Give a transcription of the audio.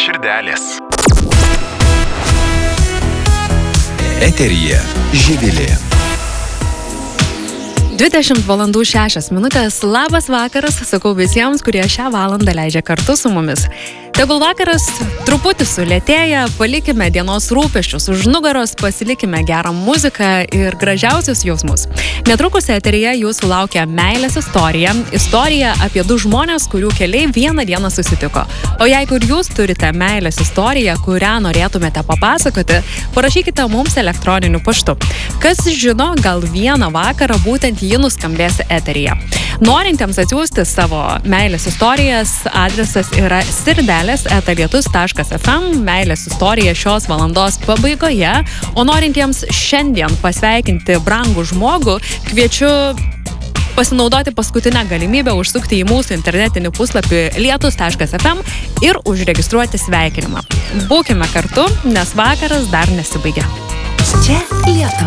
širdelės. Eteryje Živilė. 20 valandų 6 minutės. Labas vakaras, sakau visiems, kurie šią valandą leidžia kartu su mumis. Tegul vakaras truputį sulėtėja, palikime dienos rūpesčius už nugaros, pasilikime gerą muziką ir gražiausius jausmus. Netrukus eteryje jūsų laukia meilės istorija. Istorija apie du žmonės, kurių keliai vieną dieną susitiko. O jeigu ir jūs turite meilės istoriją, kurią norėtumėte papasakoti, parašykite mums elektroniniu paštu. Kas žino, gal vieną vakarą būtent ji nuskambės eteryje. Norintiems atsiųsti savo meilės istorijas, adresas yra sirdelės@lietus.fm, meilės istorija šios valandos pabaigoje, o norintiems šiandien pasveikinti brangų žmogų, kviečiu pasinaudoti paskutinę galimybę užsukti į mūsų internetinį puslapį lietus.fm ir užregistruoti sveikinimą. Būkime kartu, nes vakaras dar nesibaigia. Čia Lietuva.